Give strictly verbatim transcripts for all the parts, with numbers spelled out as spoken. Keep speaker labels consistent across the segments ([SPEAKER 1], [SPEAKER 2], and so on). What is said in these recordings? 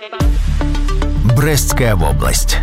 [SPEAKER 1] Брэсцкая вобласць.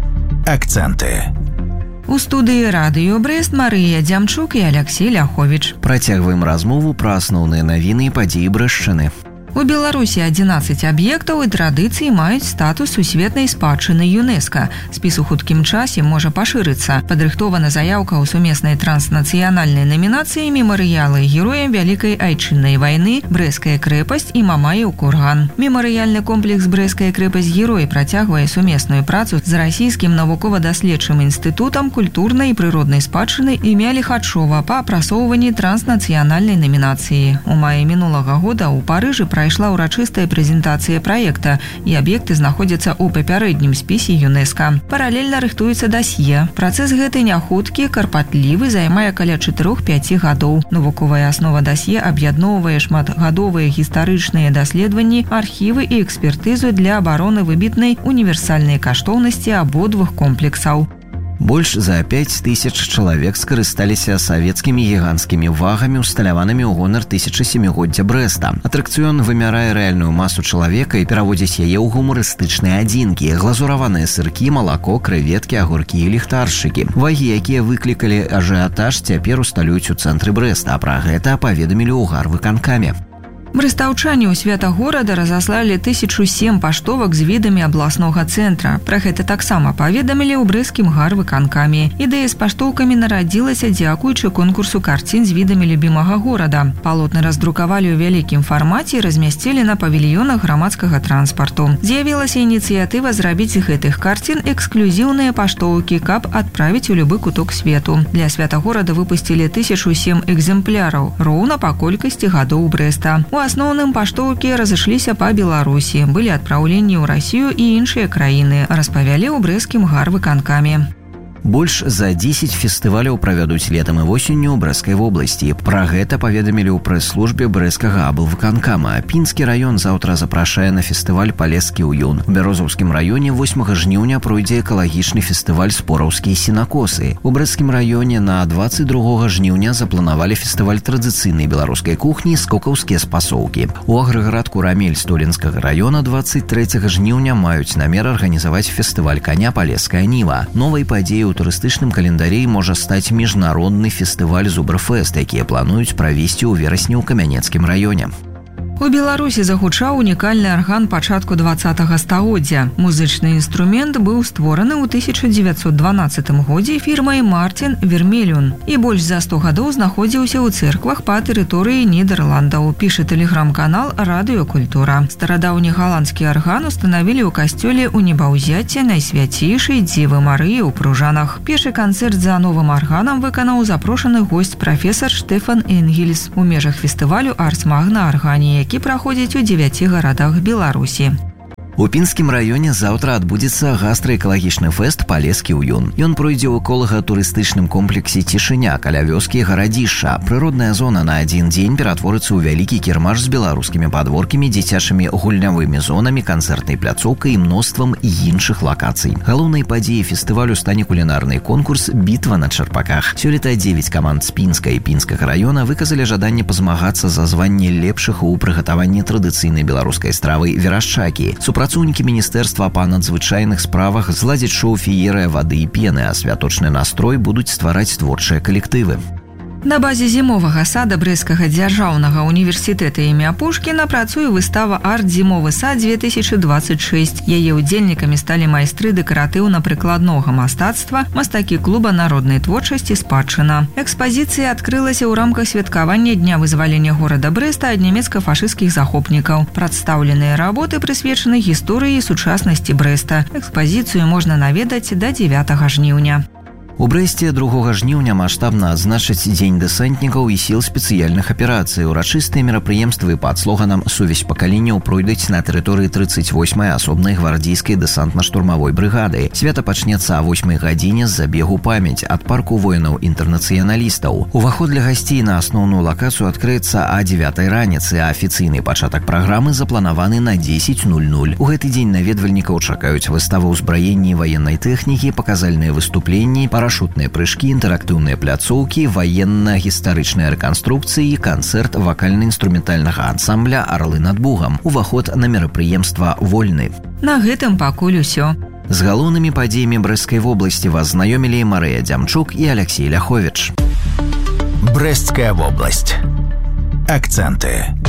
[SPEAKER 1] Акцэнты.
[SPEAKER 2] У студыі радыё Брэст Марыя Дзямчук і Аляксей Ляховіч.
[SPEAKER 3] Працягваем размову пра асноўныя навіны і падзеі Брэшчыны.
[SPEAKER 2] У Беларусі адзінаццаць аб'ектаў і традыцыі маюць статус сусветнай спадчыны ЮНЕСКО. Спіс у хуткім часе можа пашырыцца. Падрыхтована заяўка ў сумеснай транснацыянальнай намінацыі мемарыялы героям Вялікай Айчыннай вайны, Брэсцкая крэпасць і Мамаеў курган. Мемарыяльны комплекс Брэсцкая крэпасць герой працягвае сумесную працу з расійскім навукова-даследчым інстытутам культурнай і прыроднай спадчыны імя Ліхачова па апрацоўванні транснацыянальнай намінацыі. У маі мінулага года ў Парыжы прайшла ўрачыстая прэзентацыя праекта, і аб'екты знаходзяцца ў папярэднім спісе ЮНЕСКО. Паралельна рыхтуецца дасье. Працэс гэты няхуткі, карпатлівы, займае каля чатырох-пяці гадоў. Навуковая аснова дасье аб'ядноўвае шматгадовыя гістарычныя даследаванні, архівы і экспертызу для абароны выбітнай універсальнай каштоўнасці абодвух комплексаў.
[SPEAKER 3] Больш за пяць тысяч чалавек скарысталіся савецкімі гіганцкімі вагамі, усталяванымі ў гонар тысячасемігоддзя Брэста. Атракцыён вымярае рэальную масу чалавека і пераводзіць яе ў гумарыстычныя адзінкі: глазураваныя сыркі, малако, крэветкі, агуркі і ліхтаршчыкі. Вагі, якія выклікалі ажыятаж, цяпер усталююць у цэнтры Брэста, а пра гэта паведамілі ў гарвыканкаме.
[SPEAKER 2] Брэстаўчане ў свята горада разаслалі тысячу сем паштовак з відамі абласнога цэнтра. Пра гэта таксама паведамілі ў брэсцкім гарвыканкаме. Ідэя з паштоўкамі нарадзілася дзякуючы конкурсу карцін з відамі любімага горада. Палотны раздрукавалі ў вялікім фармаце і размясцілі на павільёнах грамадскага транспарту. З'явілася ініцыятыва зрабіць з гэтых карцін эксклюзіўныя паштоўкі, каб адправіць у любы куток свету. Для свята горада выпусцілі тысячу сем экземпляраў, роўна па колькасці гадоў Брэста. У асноўным паштоўкі разышліся па Беларусі, былі адпраўленні ў Расію і іншыя краіны, распавялі ў брэсцкім гарвыканкаме.
[SPEAKER 3] Больш за дзесяць фестываляў правядуць летам і восенню ў Брэсцкай вобласці. Пра гэта паведамілі ў прэс-службе брэсцкага аблвыканкама. Пінскі раён заўтра запрашае на фестываль Палескі ўюн. У Бярозаўскім раёне восьмага жніўня пройдзе экалагічны фестываль Спораўскія сенакосы. У Брэсцкім раёне на дваццаць другога жніўня запланавалі фестываль традыцыйнай беларускай кухні «Скокаўскія спасоўкі». У аграгарадку Рамель Столінскага раёна дваццаць трэцяга жніўня маюць намер арганізаваць фестываль каня «Палеская ніва». Новай падзеяй у турыстычным календарі можа стаць міжнародны фестываль «Зубрфэст», якія плануюць правесці ў верасні ў Камянецкім раёне.
[SPEAKER 2] У Беларусі загучаў унікальны арган пачатку дваццатага стагоддзя. Музычны інструмент быў створаны ў тысяча дзевяцьсот дванаццатым годзе фірмай Мартін Вермелюн і больш за сто гадоў знаходзіўся ў цэрквах па тэрыторыі Нідерландаў, піша тэлеграм-канал «Радыёкультура». Старадаўні галандскі арган устанавілі ў касцёле ў небаўзяцце Найсвяцейшай Дзевы Марыі ў Пружанах. Першы канцэрт за новым арганам выканаў запрошаны госць прафесар Штефан Энгельс у межах фестывалю «Арс-Маг» на аргане, які праходзіць у дзевяці гарадах Беларусі.
[SPEAKER 3] У Пінскім раёне заўтра адбудзецца гастраэкалагічны фэст «Палескі ўюн». Ён пройдзе ў эколага-турыстычным комплексе «Цішыня» каля вёскі Гарадзішча. Прыродная зона на адзін дзень ператворыцца ў вялікі кірмаш з беларускімі падворкамі, дзіцячымі гульнявымі зонамі, канцэртнай пляцоўкай і мноствам іншых лакацый. Галоўнай падзеяй фестывалю стане кулінарны конкурс «Бітва на чарпаках». Сёлета дзевяць каманд з Пінска і Пінскага раёна выказалі жаданне пазмагацца за званне лепшых у прыгатаванні традыцыйнай беларускай стравы верашчакі. Супрацоўнікі міністэрства па надзвычайных справах зладзяць шоу феерыя вады і пены, а святочны настрой будуць ствараць творчыя калектывы.
[SPEAKER 2] На базе зімовага сада Брэсцкага дзяржаўнага універсітэта імя Пушкіна працуе выстава «Арт-зімовы сад две тысячи двадцать шесть». Яе ўдзельнікамі сталі майстры дэкаратыўна-прыкладнога мастацтва, мастакі клуба народнай творчасці «Спадчына». Экспазіцыя адкрылася ў рамках святкавання Дня вызвалення горада Брэста ад нямецка-фашысцкіх захопнікаў. Прадстаўленыя работы прысвечаны гісторыі і сучаснасці Брэста. Экспазіцыю можна наведаць да дзевятага жніўня.
[SPEAKER 3] У Брэсце другога жніўня маштабна адзначаць Дзень дэсантнікаў і сіл спецыяльных аперацый. Урачыстыя мерапрыемствы пад слоганам «Сувязь пакаленняў» пройдуць на тэрыторыі трыццаць восьмай асобнай гвардзійскай дэсантна-штурмавой брыгады. Свята пачнецца а восьмай гадзіне з забегу памяць ад парку воінаў-інтэрнацыяналістаў. Уваход для гасцей на асноўную лакацыю адкрыецца а дзевятай раніцы, а афіцыйны пачатак праграмы запланаваны на дзесяць нуль-нуль. У гэты дзень наведвальнікаў чакаюць выстава ўзбраення і ваеннай тэхнікі, паказальныя выступленні, парашэнні парашютныя прыжкі, інтэрактыўныя пляцоўкі, ваенна-гістарычныя рэканструкцыі, канцэрт вакальна-інструментальнага ансамбля «Арлы над Бугам». Уваход на мерапрыемства вольны.
[SPEAKER 2] На гэтым пакуль усё.
[SPEAKER 3] З галоўнымі падзеямі Брэсцкай вобласці вас знаёмілі Марыя Дзямчук і Алексей Ляховіч.
[SPEAKER 1] Брэсцкая вобласць. Акценты.